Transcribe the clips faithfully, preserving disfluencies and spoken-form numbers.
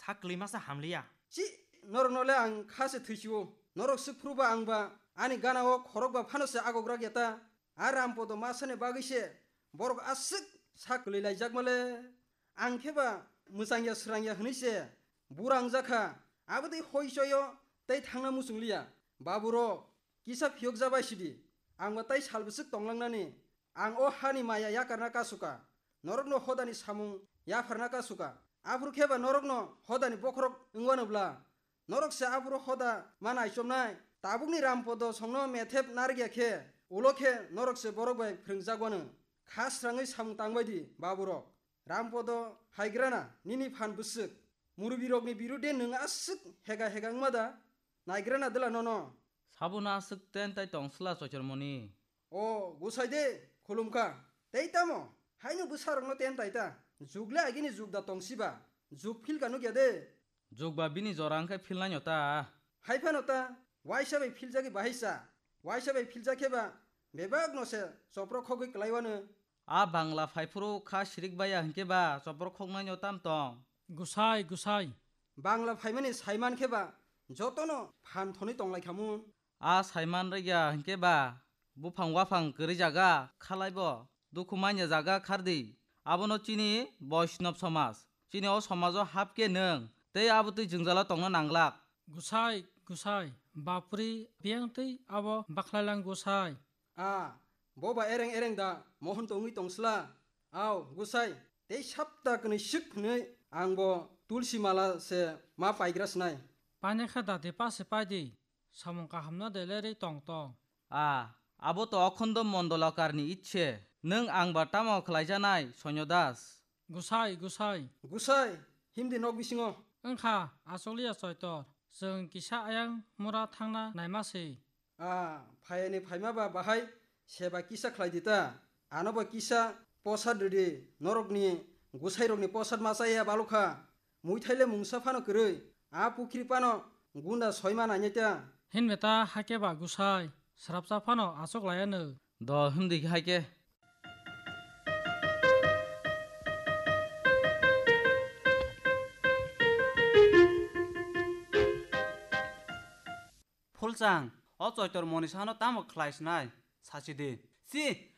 हाक्लिमासा हामलिया 지 너럭 놀래 안 카세 드시오 너럭 스프루바 앙바 아니 가나오 코럭바 파노스 아고그라겠다 아람포도 마선에 바기시 버럭 아쓱 사클리라이 작말레 앙케바 무상야 스랑야 흐니세 무랑자카 아버디 호이쇼요 떼이 탕나 무승리야 바부로 기사 피역자바시디 앙바 따이 살브쓱 똥랑나니 앙오 하니 마야 야카나 까수까 너럭노 호다니 사뭉 야파르나 까수까 앞으로 케바 너럭노 호다니 보크럭 응원을블라 너럭세 앞으로 호다 마나이 좀나이 따북니 람포도 성노 메탭 나르게케 올로케 너럭세 보럭바이 프릉자고는 카스랑의 사뭉 땅바디 바부로 람포도 하이그라나 니니 판부쓱 무르비럭니 비루데 능 아쓱 해가 해강마다 나이그라나 들라 너노 사부나 쓱땐 따이 똥슬라 소절모니 오 무사이데 콜룸카 데이따모 하이누 부사랑노 땐 따이따 죽래 아기니 죽다 똥시바 죽 필가누 게데 죽바 비니 저랑케 필라뇨따 하이파노따 와이샤베 필자기 바히사 와이샤베 필자케바 메바그노세 소프로 코기 클라이와느 아 방라 파이프로 카 시릭바야 힌케바 저프로 콩나뇨 땀똥 구사이 구사이 방라 파이마니 사이만 케바 저토노 판토니 똥라이 카문 아 사이만 레기야 힌케바 부팡 와팡 그리자가 칼라이버 두쿠마냐 자가 카르디 아버노 চিনি বৈষ্ণব সমাজ চিনি ও সমাজ হাবকে নং তে আবুতই জংজালা তংনা নাংলাক गुसाई गुसाई बापुरी बियांतै आबो बाख्लायलां गुसाई 아 보바 에랭 에랭다 모혼 똥이 똥슬라 아우 구사이 데 삽다 그니 식네 앙보 둘시말라세 마 파이그라스나이 पानेखा दाते पासे पाइदि सामुं काहामना देलेरै टंटं आ आबो तो अखन्द मण्डलकारनि इচ্ছে नों आं बाटामाव खालायजानाय सन्यदास गुसाई गुसाई 구사이 힘디 넉비싱어 ओंखा आसलिया सयतर जों किसा आयां मुरा थांना नायमासै 아 파이니 파이마바 바하이 세바 기사 클라이디다 아노바 기사 포사드리 너럭니 구사이럭니 포사드 마사이야 발로카 무이타일레 뭉사파노 그르이 아 부키리파노 군다 서이만 아니냐 हिनबेता हाकेबा गुसाई स्राबजाफानो आसक लायानो द हिमदि हायके 풀장 어쩌이터 모니사노 따모 클라이스나이 사시디 시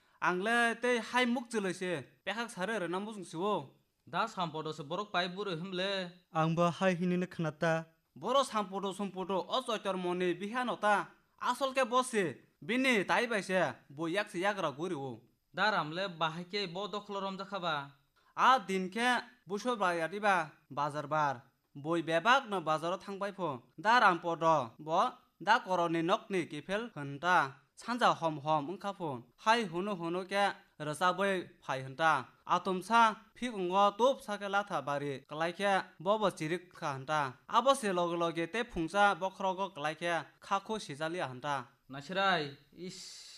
앙레 때 하이 묵질레세 빼학 사르르 남부승시오 다 삼포도스 보록 바이부르 힘레 आंबो हाय हिनिनो खोनाता বড় সাম্পটো সম্পটো অচৈতর মনে বিহানতা আসলকে বসে বিনি তাই বাইছে বইয়াকছে ইয়াগরা গরিও দারামলে বাহাইকে ব দখল রমজাখাবা আ দিনকে বুসো বায়াদিবা বাজার বার বই বেবাক ন বাজারও থাংবাই ফো দারাম পদ ব দা করনি নকনি কেফেল হন্তা সানজা হম হম ওंखाफोन हाय हुनु हुनु के रसाबै फाय हन्ता आतमसा फिगुंग तोप साके लाथा बारि कलाइखे बब चिरिक खा हन्ता आबसे लगे लगे ते फुंसा बखरग कलाइखे खाखो सिजालिया हन्ता नासिराय इस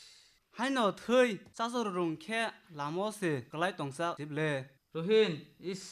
हायनो थै सासर रुंखे लामोसे कलाइ तंसा जिबले रोहिन इस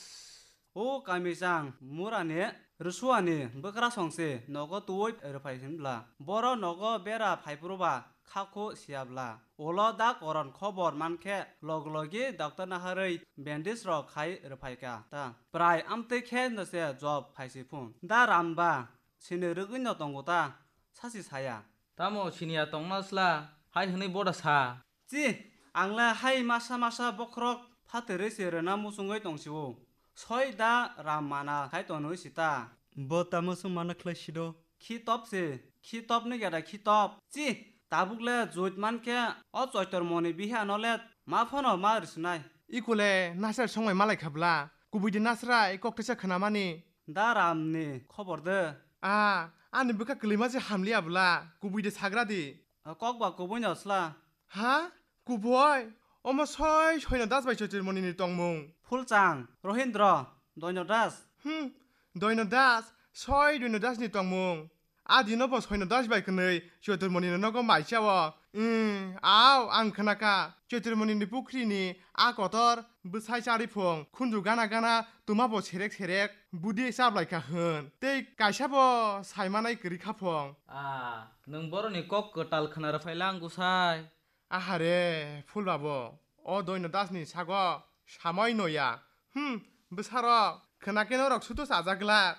ओ कामिसां मुराने रुसुआनि बकरा संसे नग तुय एरफाइसिनब्ला बर नग बेरा फाइब्रबा खाखो सियाब्ला ओलो दा करन खबर मानखे लग लगे डॉक्टर नाहारै बेंडिस र खाइ रफाइका ता प्राय आमते खे नसे जब फाइसि फुन दा रामबा सिने रगैन दंगता सासि साया तामो सिनिया तंनासला हाय हनै बडा सा जि आंला हाय मासा मासा बखरक फातेरै सेरना मुसुङै दंसिओ सय दा रामाना हाय तनै सिता ब तामसु माना खलायसिदो खितबसे खितबनि गेदा खितब जि ताबुकले जोइतमानके अचैतर मनि बिहानले माफनो मारिसनाय इकुले नासार संबाय मालाय खाब्ला गुबैदि नासराय कक्टेसा खोनामानि दारामनि खबर दे आ आनि बुका गलैमाजे हामलियाब्ला गुबैदि साग्रादि ककबा गुबैनसला हा गुबय अम सय सयना दास बाय चैतर मनिनि तंमुं फुलचां रहिन्द्र दैन्य दास हम दैन्य दास सय दैन्य दासनि तंमुं आदिनो बस सयना दास बाय कनै चैतर मनिनि नग माइसाव उम आव आं खोनाका चैतर मनिनि पुख्रिनि आ कतर बसाय चारि फुं खुन्दु गाना गाना तुमाबो सेरेक सेरेक बुदि साबलायखा होन तै काइसाबो सायमानाय गरिखा फुं आ नों बरनि कक कटाल खोनार फाइलां गुसाय आहारे फुलबाबो अ दैन्य दासनि साग सामय नया हम बसार खोनाकेनो रक्सुतो साजागला